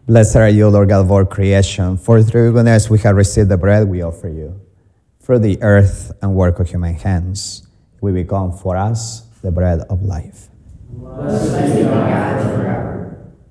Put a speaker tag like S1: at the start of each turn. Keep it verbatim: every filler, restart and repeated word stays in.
S1: Blessed are you, Lord God of all creation, for through your goodness we have received the bread we offer you. Through the earth and work of human hands, we become for us the bread of life.
S2: Blessed be God forever.